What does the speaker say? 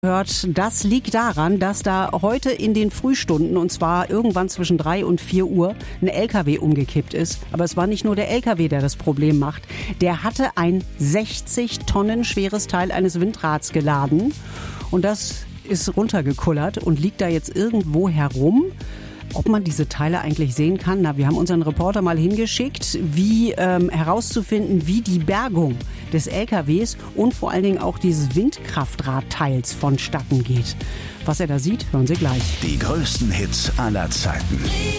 Hört, das liegt daran, dass da heute in den Frühstunden, und zwar irgendwann zwischen 3 und 4 Uhr, ein LKW umgekippt ist. Aber es war nicht nur der LKW, der das Problem macht. Der hatte ein 60 Tonnen schweres Teil eines Windrads geladen und das ist runtergekullert und liegt da jetzt irgendwo herum. Ob man diese Teile eigentlich sehen kann? Na, wir haben unseren Reporter mal hingeschickt, herauszufinden, wie die Bergung des LKWs und vor allen Dingen auch dieses Windkraftradteils vonstatten geht. Was er da sieht, hören Sie gleich. Die größten Hits aller Zeiten.